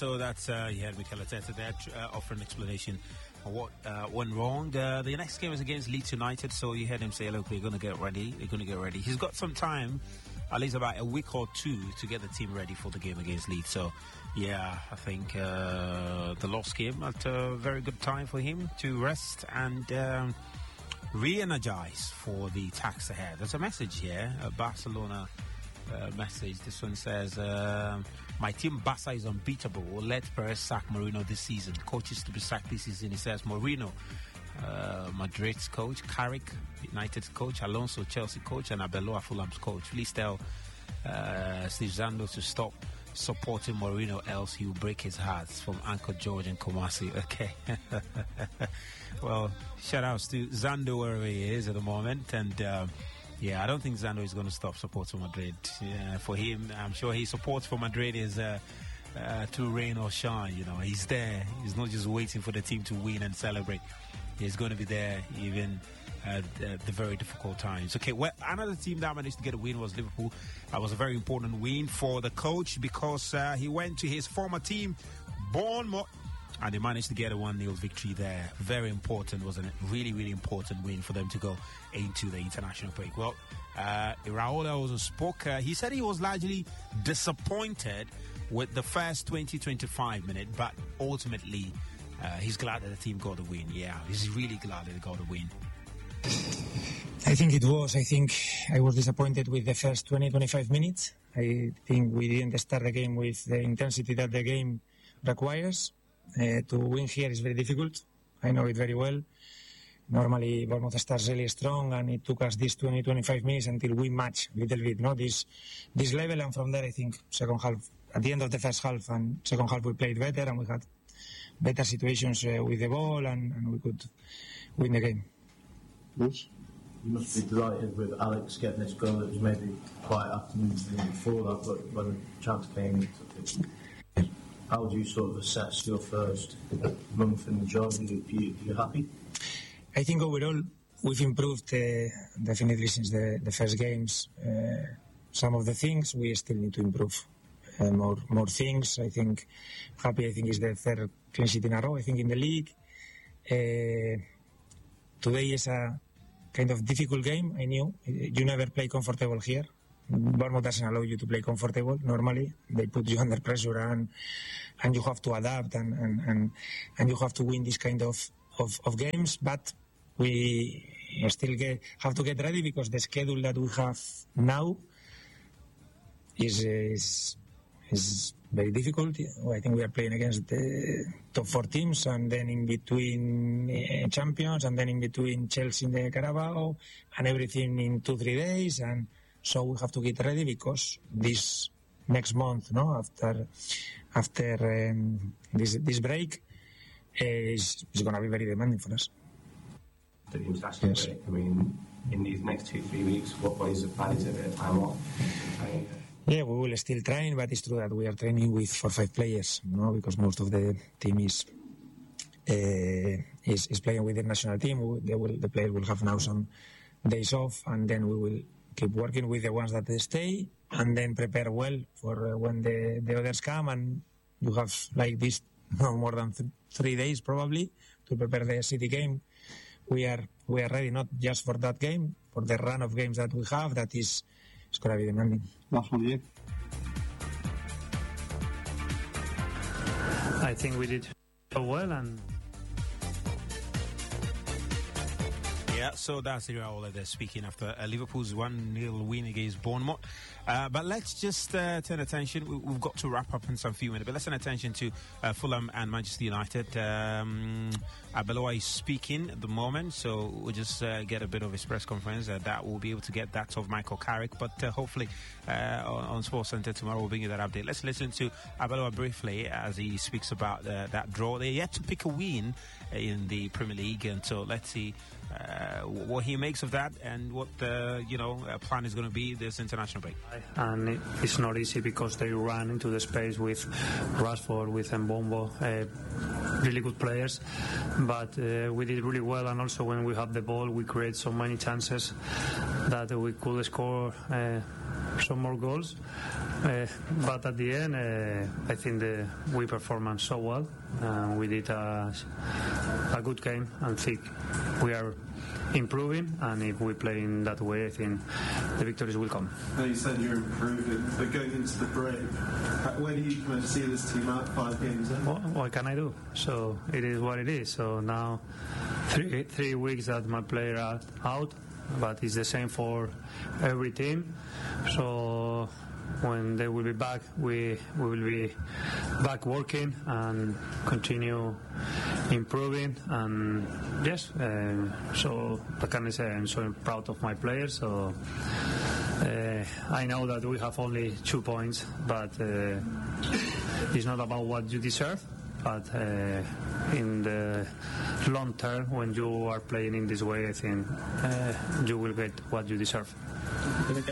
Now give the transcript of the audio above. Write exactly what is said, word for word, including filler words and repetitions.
so that's uh, you had Mikel Arteta there uh, offering an explanation on what uh, went wrong. Uh, the next game is against Leeds United, so you heard him say, look, we're going to get ready. We're going to get ready. He's got some time, at least about a week or two, to get the team ready for the game against Leeds. So, yeah, I think uh, the loss came at a very good time for him to rest and um, re-energize for the task ahead. There's a message here, a Barcelona uh, message. This one says, uh, my team Barca is unbeatable. Let Perez sack Mourinho this season. Coaches to be sacked this season. He says Mourinho, uh, Madrid's coach, Carrick, United's coach, Alonso, Chelsea coach, and Arbeloa, Fulham's coach. Please tell uh, Steve Zando to stop supporting Mourinho, else he will break his heart. From Uncle George and Kumasi. Okay. Well, shout outs to Zando wherever he is at the moment. And uh, yeah, I don't think Zando is going to stop supporting Madrid. Yeah, for him, I'm sure his support for Madrid is uh, uh, to rain or shine. You know, he's there. He's not just waiting for the team to win and celebrate. He's going to be there even at uh, the very difficult times. Okay, well, another team that managed to get a win was Liverpool. That was a very important win for the coach because uh, he went to his former team, Bournemouth, and they managed to get a one nil victory there. Very important, wasn't it? Really, really important win for them to go into the international break. Well, uh, Iraola also spoke. Uh, he said he was largely disappointed with the first twenty to twenty-five minutes, but ultimately uh, he's glad that the team got the win. Yeah, he's really glad that they got the win. I think it was. I think I was disappointed with the first twenty to twenty-five minutes. I think we didn't start the game with the intensity that the game requires. Uh, to win here is very difficult. I know it very well. Normally, Bournemouth starts really strong, and it took us these twenty to twenty-five minutes until we match a little bit, no? This this level, and from there, I think second half, at the end of the first half and second half, we played better, and we had better situations uh, with the ball, and, and we could win the game. Yes. You must be delighted with Alex getting this goal. It was maybe quite afternoon before that, but when the chance came, he took it. How would you sort of assess your first month in the job? Are you, are you happy? I think overall we've improved uh, definitely since the, the first games. Uh, some of the things we still need to improve. Uh, more more things. I think happy. I think is the third clean sheet in a row. I think in the league. Uh, today is a kind of difficult game. I knew you never play comfortable here. Bournemouth doesn't allow you to play comfortable. Normally, they put you under pressure, and and you have to adapt, and and, and, and you have to win this kind of, of, of games. But we still get, have to get ready because the schedule that we have now is is, is very difficult. I think we are playing against the top four teams, and then in between uh, champions, and then in between Chelsea in the Carabao, and everything in two three days, and so we have to get ready because this next month, no, after after um, this this break, uh, is is going to be very demanding for us. The international yes. break. I mean, in these next two three weeks, what, what is the plan? Is it a bit of time off? I mean, yeah, we will still train, but it's true that we are training with four or five players, you know, because most of the team is uh, is, is playing with the national team. They will, the players will have now some days off, and then we will keep working with the ones that stay, and then prepare well for uh, when the, the others come, and you have like this no more than th- three days probably to prepare the City game. We are we are ready, not just for that game, for the run of games that we have. That is, it's going to be demanding. Last one, you. I think we did well, and. Yeah, so that's Iraola there speaking after uh, Liverpool's one nil win against Bournemouth. Uh, but let's just uh, turn attention. We, we've got to wrap up in some few minutes, but let's turn attention to uh, Fulham and Manchester United. Um, Arbeloa is speaking at the moment, so we'll just uh, get a bit of his press conference. Uh, that we'll be able to get that of Michael Carrick, but uh, hopefully uh, on, on Sports Centre tomorrow we'll bring you that update. Let's listen to Arbeloa briefly as he speaks about uh, that draw. They're yet to pick a win in the Premier League, and so let's see uh, what he makes of that and what the you know uh, plan is going to be this international break. And it's not easy because they run into the space with Rashford, with Mbombo, uh, really good players, but uh, we did really well, and also when we have the ball we create so many chances that we could score uh, some more goals. Uh, but at the end, uh, I think the, we performed so well. Uh, we did a, a good game, and think we are improving. And if we play in that way, I think the victories will come. Now you said you're improving, but going into the break, where do you kind of see this team at five games in? What, what can I do? So it is what it is. So now, three three weeks that my players are out, but it's the same for every team. So when they will be back, we, we will be back working and continue improving. And yes, um, so I can say I'm so proud of my players. So uh, I know that we have only two points, but uh, it's not about what you deserve. But uh, in the long term, when you are playing in this way, I think uh, you will get what you deserve. You're going to